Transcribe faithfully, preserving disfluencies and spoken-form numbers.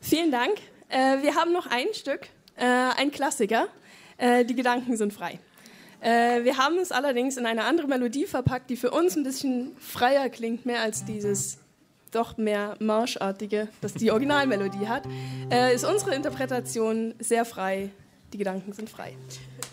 Vielen Dank. Äh, wir haben noch ein Stück, äh, ein Klassiker. Äh, die Gedanken sind frei. Äh, wir haben es allerdings in eine andere Melodie verpackt, die für uns ein bisschen freier klingt, mehr als dieses doch mehr marschartige, das die Originalmelodie hat. Äh, ist unsere Interpretation sehr frei. Die Gedanken sind frei.